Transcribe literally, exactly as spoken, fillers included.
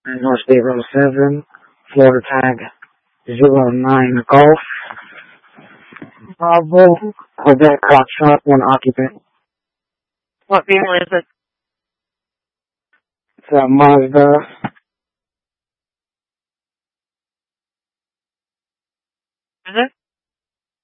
North zero seven, Florida tag zero nine Golf. Bravo, Quebec Foxtrot, one occupant. What vehicle is it? It's a Mazda. Is it?